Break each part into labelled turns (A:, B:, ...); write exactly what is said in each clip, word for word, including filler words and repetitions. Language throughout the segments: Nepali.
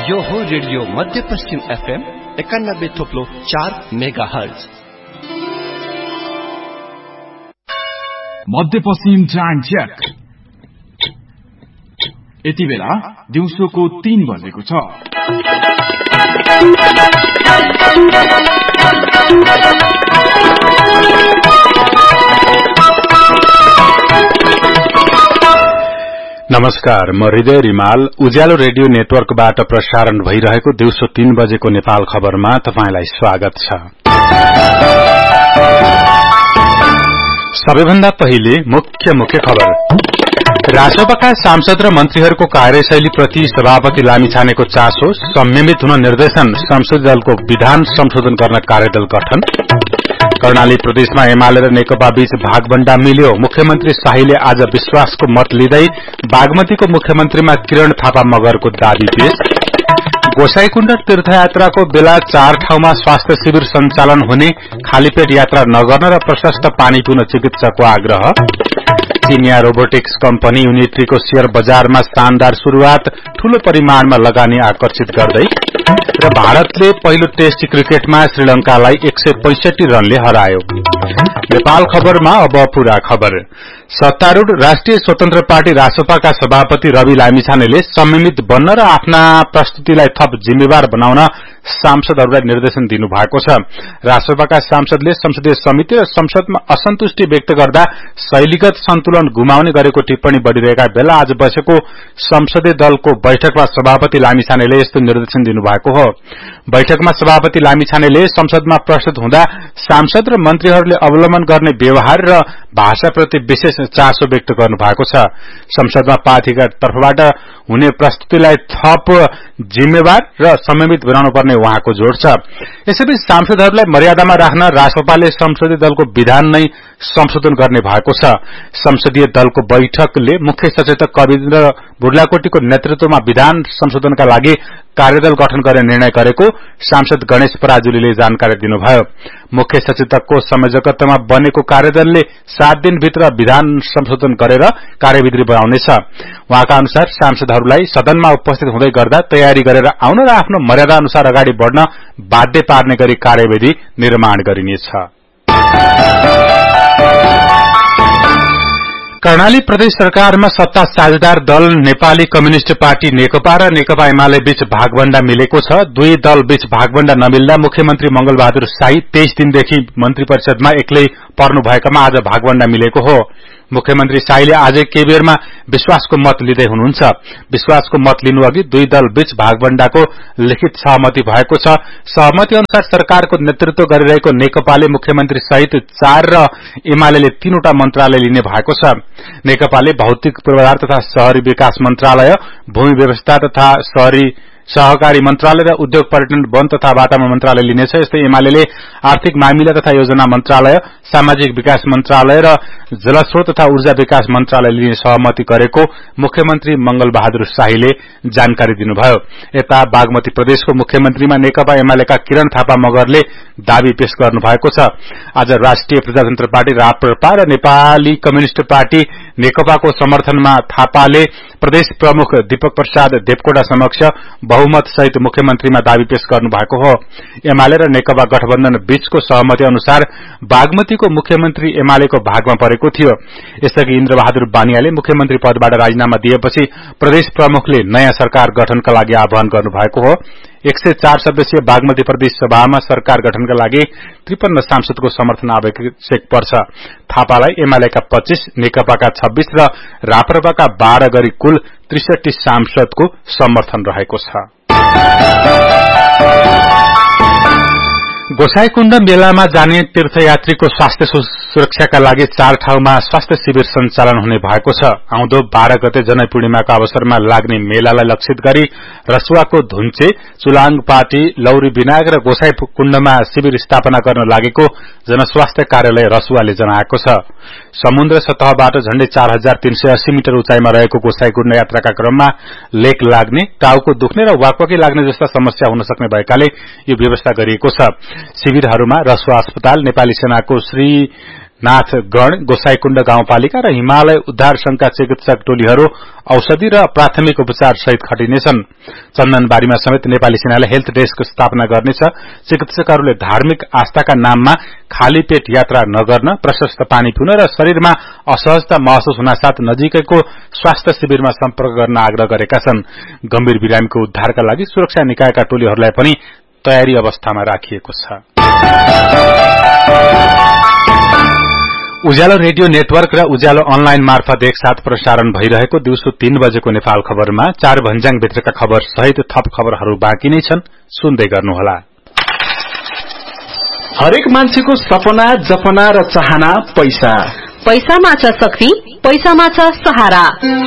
A: यो हो रेडियो मध्यपश्चिम एफएम एकानब्बे थोप्लो चार मेगा हर्ज।
B: मध्यपश्चिम टाइम चेक। यति बेला दिउँसोको तीन बजेको छ।
C: नमस्कार, म हृदय रिमाल उज्यालो रेडियो नेटवर्कबाट प्रसारण भइरहेको दिउँसो तीन बजेको नेपाल खबरमा तपाईंलाई स्वागत छ। सबैभन्दा पहिले मुख्य मुख्य खबर। राष्ट्रपतिका सांसद र मन्त्रीहरूको कार्यशैली प्रति सभापति लामिछानेको चासो, संयमित हुन निर्देशन, संसदीय दलको विधान संशोधन गर्न कार्यदल गठन। कर्णाली प्रदेशमा एमाले र नेकपा बीच भागभण्डा मिल्यो, मुख्यमन्त्री शाहीले आज विश्वासको मत लिँदै बागमतीको मुख्यमन्त्रीमा किरण थापा मगरको दाबी पेश। गोसाईकुण्ड तीर्थयात्राको बेला चार ठाउँमा स्वास्थ्य शिविर सञ्चालन हुने, खालीपेट यात्रा नगर्न र प्रशस्त पानी पिउन चिकित्सकको आग्रह। चिनिया रोबोटिक्स कम्पनी युनिट्रीको शेयर बजारमा शानदार शुरूआत, ठूलो परिमाणमा लगानी आकर्षित गर्दै। र भारतले पहिलो टेस्ट क्रिकेटमा श्रीलंकालाई एक सय पैंसठी रनले हरायो। नेपाल खबरमा अब पूरा खबर। सत्तारूढ़ राष्ट्रिय स्वतन्त्र पार्टी रासपाका सभापति रवि लामिछानेले संयमित बन्न र आफ्ना प्रस्तुतिलाई थप जिम्मेवार बनाउन सांसदहरूलाई निर्देशन दिनु भएको छ। रासपाका सांसदले संसदीय समिति र संसदमा असन्तुष्टि व्यक्त गर्दा शैलीगत सन्तुलन गुमाउने गरेको टिप्पणी बढ़िरहेका बेला आज बसेको संसदीय दलको बैठकमा सभापति लामिछानेले यस्तो निर्देशन दिनुभएको हो। बैठकमा सभापति लामिछानेले संसदमा प्रस्तुत हुँदा सांसद र मन्त्रीहरूले अवलम्बन गर्ने व्यवहार र भाषाप्रति विशेष चासो व्यक्त गर्नु भएको छ। संसदमा पार्टीका तर्फबाट हुने प्रस्तुतिलाई थप जिम्मेवार र संयमित बनाउनु पर्ने उहाँको जोड़ छ। यसैबीच सांसदहरूलाई मर्यादामा राख्न रासपाले संसदीय दलको विधान नै संशोधन गर्ने भएको छ। संसदीय दलको बैठकले मुख्य सचेतक कविन्द्र बुर्लाकोटीको नेतृत्वमा विधान संशोधनका लागि कार्यदल गठन गर्ने निर्णय गरेको सांसद गणेश पराजुलीले जानकारी दिनुभयो। मुख्य सचेतकको संयोजकत्वमा बनेको कार्यदलले सात दिनभित्र विधान संशोधन गरेर कार्यविधि बनाउनेछ। उहाँका अनुसार सांसदहरूलाई सदनमा उपस्थित हुँदै गर्दा तयारी गरेर आउन र आफ्नो मर्यादा अनुसार अगाडि बढ़न बाध्य पार्ने गरी कार्यविधि निर्माण गरिनेछ। कर्णाली प्रदेश सरकारमा सत्ता साझेदार दल नेपाली कम्युनिष्ट पार्टी नेकपा र नेकपा एमाले बीच भागभण्डा मिलेको छ। दुई दल बीच भागभण्डा नमिल्दा मुख्यमन्त्री मंगल बहादुर शाही तेइस दिनदेखि मन्त्री परिषदमा एक्लै पर्नु भएकामा आज भागभण्डा मिलेको हो। मुख्यमन्त्री शाहीले आज केही बेरमा विश्वासको मत लिँदै हुनुहुन्छ। विश्वासको मत लिनु अघि दुई दल बीच भागभण्डाको लिखित सहमति भएको छ। सहमति अनुसार सरकारको नेतृत्व गरिरहेको नेकपाले मुख्यमन्त्री सहित चार र एमाले तीनवटा मन्त्रालय लिने भएको छ। नेकपाले भौतिक पूर्वाधार तथा शहरी विकास मन्त्रालय, भूमि व्यवस्था तथा शहरी सहकारी मन्त्रालय र उद्योग पर्यटन वन तथा वातावरण मन्त्रालय लिनेछ। यस्तै एमाले आर्थिक मामिला तथा योजना मन्त्रालय, सामाजिक विकास मन्त्रालय र जलस्रोत तथा ऊर्जा विकास मन्त्रालय लिने सहमति गरेको मुख्यमन्त्री मंगल बहादुर शाहीले जानकारी दिनुभयो। यता बागमती प्रदेशको मुख्यमन्त्रीमा नेकपा एमालेका किरण थापा मगरले दावी पेश गर्नु भएको छ। आज राष्ट्रिय प्रजातन्त्र पार्टी राप्रपा र नेपाली कम्युनिष्ट पार्टी नेकपाको समर्थनमा थापाले प्रदेश प्रमुख दीपक प्रसाद देवकोटा समक्ष बहुमत सहित मुख्यमन्त्रीमा दावी पेश गर्नु भएको हो। एमाले र नेकपा गठबन्धन बीचको सहमति अनुसार बागमतीको मुख्यमन्त्री एमालेको भागमा परेको थियो। यसअघि इन्द्र बहादुर बानियाले मुख्यमन्त्री पदबाट राजीनामा दिएपछि प्रदेश प्रमुखले नयाँ सरकार गठनका लागि आह्वान गर्नु भएको हो। एक सय चार सदस्यीय बागमती प्रदेश सभामा सरकार गठनका लागि त्रिपन्न सांसदको समर्थन आवश्यक पर्छ। थापालाई एमालेका पच्चीस, नेकपाका छब्बीस र राप्रपाका बाह्र गरी कुल त्रिसठी सांसदको समर्थन रहेको छ। गोसाईकुण्ड मेलामा जाने तीर्थयात्रीको स्वास्थ्य सुरक्षाका लागि चार ठाउँमा स्वास्थ्य शिविर सञ्चालन हुने भएको छ। आउँदो बाह्र गते जनै पूर्णिमाको अवसरमा लाग्ने मेलालाई लक्षित गरी रसुवाको धुन्चे, चुलाङपाटी, लौरी विनायक र गोसाईकुण्डमा शिविर स्थापना गर्न लागेको जनस्वास्थ्य कार्यालय रसुवाले जनाएको छ। समुद्र सतहबाट झण्डै चार हजार तीन सय अस्सी मिटर उचाइमा रहेको गोसाईकुण्ड यात्राका क्रममा लेक लाग्ने, टाउको दुख्ने र वाकवाकी लाग्ने जस्ता समस्या हुन सक्ने भएकाले यो व्यवस्था गरिएको छ। शिविरहरूमा रसुवा अस्पताल, नेपाली सेनाको श्री नाथगण, गोसाईकुण्ड गाउँपालिका र हिमालय उद्धार संघका चिकित्सक टोलीहरू औषधि र प्राथमिक उपचार सहित खटिनेछन्। चन्दनबारीमा समेत नेपाली सेनाले हेल्थ डेस्क स्थापना गर्नेछ। चिकित्सकहरूले धार्मिक आस्थाका नाममा खाली पेट यात्रा नगर्न, प्रशस्त पानी पिउन र शरीरमा असहजता महसुस हुनासाथ नजिकैको स्वास्थ्य शिविरमा सम्पर्क गर्न आग्रह गरेका छन्। गम्भीर बिरामीको उद्धारका लागि सुरक्षा निकायका टोलीहरूलाई पनि तयारी अवस्थामा राखिएको छ। उज्यालो रेडियो नेटवर्क र उज्यालो अनलाइन मार्फत एकसाथ प्रसारण भइरहेको दिउँसो तीन बजेको नेपाल खबरमा चार भन्ज्याङ भित्रका खबर सहित थप खबरहरू बाँकी नै छन्, सुन्दै गर्नुहोला।
D: हरेक मान्छेको सपना, जपना र चाहना पैसा।
E: पैसामा छ शक्ति, पैसामा छ सहारा।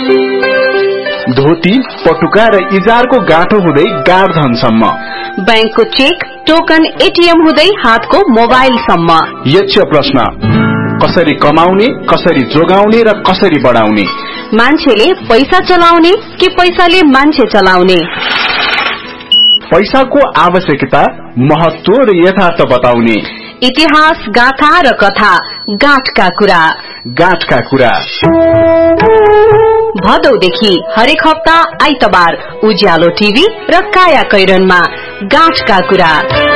D: धोती, पटुका र इजारको गाँठो हुँदै गार्धनसम्म,
E: बैंकको चेक, टोकन, एटीएम हुँदै हातको मोबाइलसम्म।
D: यक्ष प्रश्न, कसरी कमाउने, कसरी जोगाउने र कसरी बढाउने?
E: मान्छेले पैसा चलाउने कि पैसाले मान्छे चलाउने?
D: पैसाको आवश्यकता, महत्व र यथार्थ बताउने।
E: इतिहास, गाथा र कथा, गाँठका कुरा।
D: गाँठका कुरा
E: भदौदेखि हरेक हप्ता आइतबार उज्यालो टिभी र काया कैरनमा गाँठका कुरा।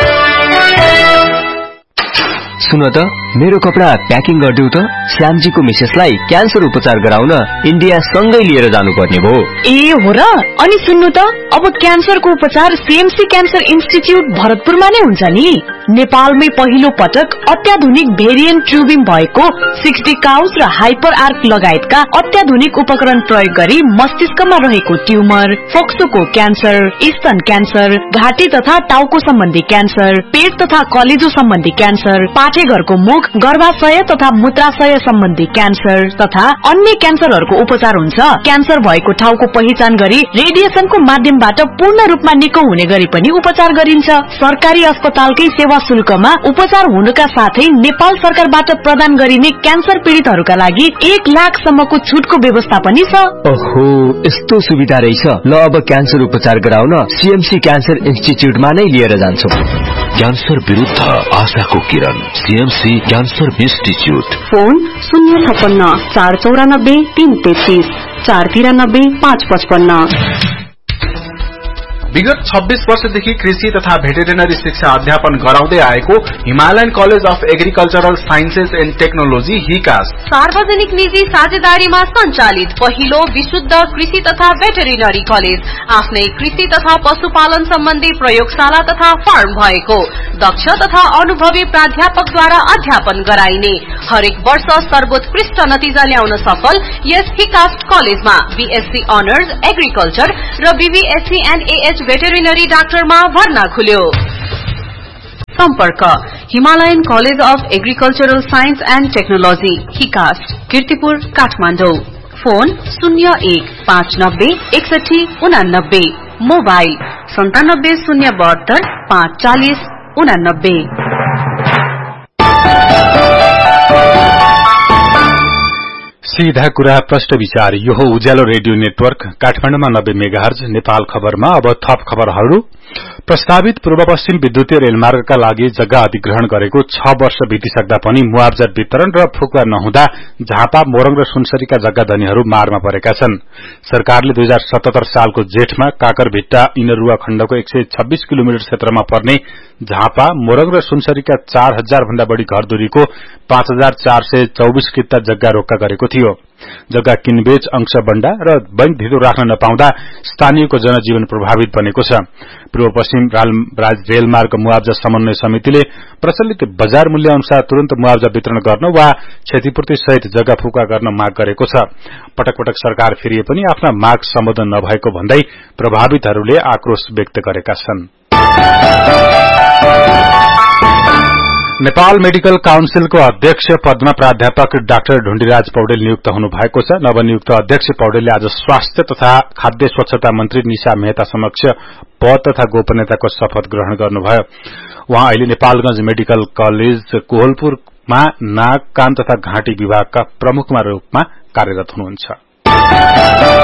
F: सुन त, मेरो कपडा प्याकिङ गरिदेऊ त। श्यामजीको मिसेसलाई क्यान्सर उपचार गराउन इन्डिया सँगै लिएर जानुपर्ने भो।
G: ए हो र? अनि सुन्नु त, अब क्यान्सरको उपचार सीएमसी क्यान्सर इन्स्टिच्युट भरतपुरमा नै हुन्छ नि। नेपालमै पहिलो पटक अत्याधुनिक भेरिएन्ट ट्युबिङ भएको सिक्सटी काउस र हाइपर आर्क लगायतका अत्याधुनिक उपकरण प्रयोग गरी मस्तिष्कमा रहेको ट्युमर, फोक्सोको क्यान्सर, स्तन क्यान्सर, घाँटी तथा टाउको सम्बन्धी क्यान्सर, पेट तथा कलेजो सम्बन्धी क्यान्सर, पाठेघरको मुख, गर्भाशय तथा मूत्राशय सम्बन्धी क्यान्सर तथा अन्य क्यान्सरहरूको उपचार हुन्छ। क्यान्सर भएको ठाउँको पहिचान गरी रेडिएसनको माध्यमबाट पूर्ण रूपमा निको हुने गरी पनि उपचार गरिन्छ। सरकारी अस्पतालकै सेवा शुल्कमा उपचार हुनुका साथै नेपाल सरकारबाट प्रदान गरिने क्यान्सर पीड़ितहरूका लागि एक लाख सम्मको छुटको व्यवस्था पनि छ।
F: ओहो, यस्तो सुविधा रहेछ। ल, अब क्यान्सर उपचार गराउन सीएमसी क्यान्सर इन्स्टिच्युटमा नै लिएर जान्छु।
H: क्यान्सर विरुद्ध आशाको किरण, सीएमसी क्यान्सर इन्स्टिच्युट।
E: फोन शून्य छपन्न चार चौरानब्बे तीन तेत्तीस चार तिरानब्बे पाँच पचपन्न।
D: विगत छब्बीस वर्षदेखि कृषि तथा भेटेरिनरी शिक्षा अध्यापन गराउँदै आएको Himalayan college of agricultural sciences and technology हिकास
E: सार्वजनिक निजी साझेदारीमा सञ्चालित पहिलो विशुद्ध कृषि तथा भेटेरिनरी कलेज, आफ्नै कृषि तथा पशुपालन सम्बन्धी प्रयोगशाला तथा फार्म भएको, दक्ष तथा अनुभवी प्राध्यापकद्वारा अध्यापन गराइने, हरेक वर्ष सर्वोत्कृष्ट नतिजा ल्याउन सफल यस हिकास कलेजमा बीएससी अनर्स एग्रिकल्चर र बीबीएससी एन्ड एएच भेटेरिनरी डाक्टरमा भर्ना खुल्यो। सम्पर्क Himalayan college of agricultural science and technology हिकास, Kirtipur, Kathmandu. Phone शून्य एक पाँच नब्बे एकसठी उनानब्बे, मोबाइल सन्तानब्बे शून्य बहत्तर पाँच चालिस उनानब्बे।
C: सीधा कुरा, प्रश्न विचार। यो हो उज्यालो रेडियो नेटवर्क काठमाडौँमा नब्बे मेगाहर्ज। नेपाल खबरमा अब थप खबरहरू। प्रस्तावित पूर्व पश्चिम विद्युतीय रेलमार्गका लागि जग्गा अधिग्रहण गरेको छ वर्ष बितिसक्दा पनि मुआवजा वितरण र फुक्का नहुँदा झापा, मोरङ र सुनसरीका जग्गा धनीहरू मारमा परेका छन्। सरकारले दुई हजार सतहत्तर सालको जेठमा काकरभिट्टा इनरुवा खण्डको एक सय छब्बीस किलोमिटर क्षेत्रमा पर्ने झापा, मोरङ र सुनसरीका चार हजार भन्दा बढ़ी घरधुरीको पाँच हजार चार सय चौबिस किता जग्गा रोक्का गरेको थियो। जग्गा किनबेच, अंश बण्डा र बैंक धितो राख्न नपाउँदा स्थानीयको जनजीवन प्रभावित बनेको छ। पूर्व पश्चिम रेलमार्ग मुआवजा समन्वय समितिले प्रचलित बजार मूल्य अनुसार तुरन्त मुआवजा वितरण गर्न वा क्षतिपूर्ति सहित जग्गा फुक्का गर्न माग गरेको छ। पटक पटक सरकार फेरिए पनि आफ्ना माग सम्बोधन नभएको भन्दै प्रभावितहरूले आक्रोश व्यक्त गरेका छन्। नेपाल मेडिकल काउन्सिलको अध्यक्ष पदमा प्राध्यापक डाक्टर ढुण्डीराज पौडेल नियुक्त हुनु भएको छ। नवनियुक्त अध्यक्ष पौडेलले आज स्वास्थ्य तथा खाद्य स्वच्छता मन्त्री निशा मेहता समक्ष पद तथा गोपनीयताको शपथ ग्रहण गर्नुभयो। उहाँ अहिले नेपालगंज मेडिकल कलेज कोहलपुरमा नाक, कान तथा घाँटी विभागका प्रमुखमा रूपमा कार्यरत हुनुहुन्छ।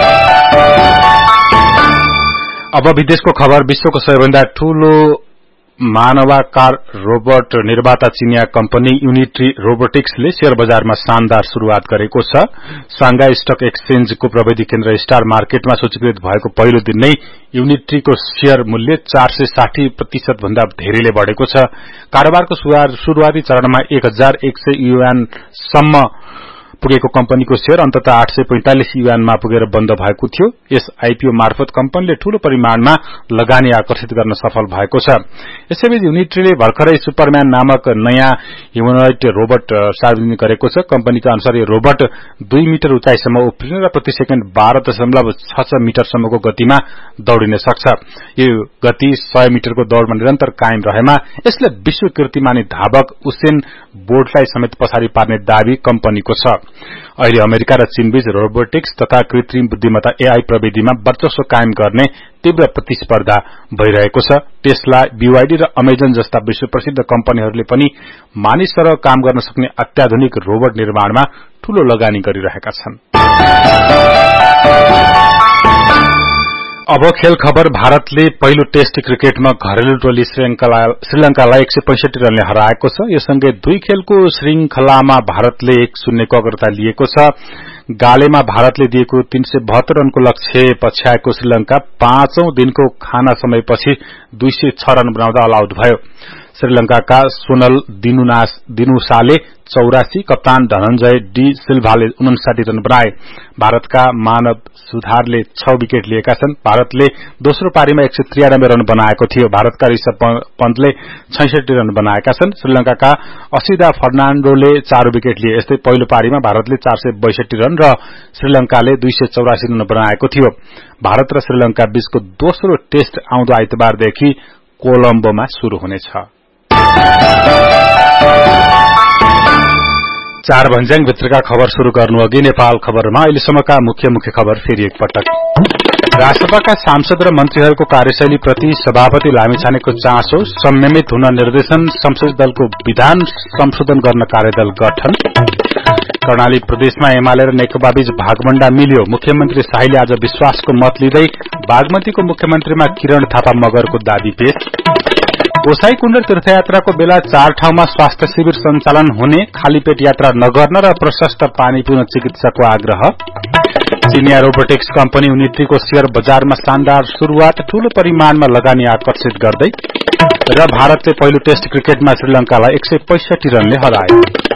C: अब विदेशको खबर। विश्वको सबैभन्दा ठूलो मानवाकार रोबोट निर्माता चिनिया कम्पनी युनिट्री रोबोटिक्सले शेयर बजारमा शानदार शुरूआत गरेको छ। सांघाई स्टक एक्सचेन्जको प्रविधि केन्द्र स्टार मार्केटमा सूचीकृत भएको पहिलो दिन नै युनिट्रीको शेयर मूल्य चार सय साठी प्रतिशत भन्दा धेरैले बढ़ेको छ। कारोबारको शुरूआती चरणमा एक हजार एक सय युआनसम्म पुगेको कम्पनीको शेयर अन्ततः आठ सय पैंतालिस युआनमा पुगेर बन्द भएको थियो। यस आईपीओ मार्फत कम्पनीले ठूलो परिमाणमा लगानी आकर्षित गर्न सफल भएको छ। यसैबीच युनिट्रीले भर्खरै सुपरम्यान नामक नयाँ ह्युमनोइड रोबोट सार्वजनिक गरेको छ। कम्पनीका अनुसार यो रोबोट दुई मिटर उचाइसम्म उफ्रिने र प्रति सेकेन्ड बाह्र दशमलव छ छ मिटरसम्मको गतिमा दौडिन सक्छ। यो गति सय मिटरको दौड़मा निरन्तर कायम रहेमा यसले विश्व कीर्तिमानी धावक उसेन बोल्टलाई समेत पछाडि पार्ने दावी कम्पनीको छ। अहिले अमेरिका र चीनबीच रोबोटिक्स तथा कृत्रिम बुद्धिमत्ता एआई प्रविधिमा वर्चस्व कायम गर्ने तीव्र प्रतिस्पर्धा भइरहेको छ। टेस्ला, बीवाईडी र अमेजन जस्ता विश्व प्रसिद्ध कम्पनीहरूले पनि मानिससँग काम गर्न सक्ने अत्याधुनिक रोबोट निर्माणमा ठूलो लगानी गरिरहेका छन्। अब खेल खबर। भारतले पहिलो टेस्ट क्रिकेटमा घरेलु टोली श्रीलंकालाई एक सय पैंसठी रनले हराएको छ। यससँगै दुई खेलको श्रृंखलामा भारतले एक शून्यको अग्रता लिएको छ। गालेमा भारतले दिएको तीन सय बहत्तर रनको लक्ष्य पछ्याएको श्रीलंका पाँचौं दिनको खाना समयपछि दुई सय छ रन बनाउँदा अल आउट भयो। श्रीलंकाका सोनल दिनुसाले चौरासी, कप्तान धनञ्जय डी सिल्भाले उनसाठी रन बनाए। भारतका मानव सुधारले छ विकेट लिएका छन्। भारतले दोस्रो पारीमा एक सय त्रियानब्बे रन बनाएको थियो। भारतका ऋषभ पन्तले छैसठी रन बनाएका छन्। श्रीलंकाका असिदा फर्नाण्डोले चार विकेट लिए। यस्तै पहिलो पारीमा भारतले चार सय बैसठी रन र श्रीलंकाले दुई सय चौरासी रन बनाएको थियो। भारत र श्रीलंका बीचको दोस्रो टेस्ट आउँदो आइतबारदेखि कोलम्बोमा शुरू हुनेछ। चार भन्ज्याङ भित्रका खबर शुरू गर्नु अघि नेपाल खबरमा अहिलेसम्मका मुख्य मुख्य खबर फेरि एकपटक। राष्ट्रपतिका सांसद र मन्त्रीहरूको कार्यशैली प्रति सभापति लामिछानेको चासो, संयमित हुन निर्देशन, संसदीय दलको विधान संशोधन गर्न कार्यदल गठन। कर्णाली प्रदेशमा एमाले र नेकपाबीच भागभण्डा मिल्यो। मुख्यमन्त्री शाहीले आज विश्वासको मत लिँदै बागमतीको मुख्यमन्त्रीमा किरण थापा मगरको दाबी पेश। गोसाईकुण्ड तीर्थयात्राको बेला चार ठाउँमा स्वास्थ्य शिविर सञ्चालन हुने, खाली पेट यात्रा नगर्न र प्रशस्त पानी पिउन चिकित्सकको आग्रह। चिनिया रोबोटिक्स कम्पनी युनिट्रीको शेयर बजारमा शानदार शुरूआत, ठूलो परिमाणमा लगानी आकर्षित गर्दै। र भारतले पहिलो टेस्ट क्रिकेटमा श्रीलंकालाई एक सय पैंसठी रनले हरायो।